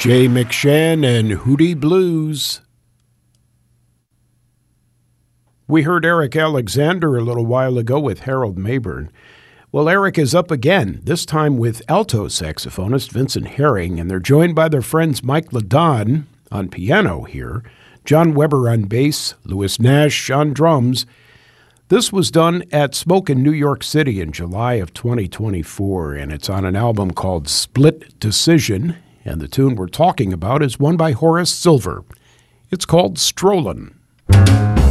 Jay McShann and Hootie Blues. We heard Eric Alexander a little while ago with Harold Mayburn. Well, Eric is up again, this time with alto saxophonist Vincent Herring, and they're joined by their friends Mike Ladon on piano here, John Weber on bass, Louis Nash on drums. This was done at Smoke in New York City in July of 2024, and it's on an album called Split Decision, and the tune we're talking about is one by Horace Silver. It's called Strollin'.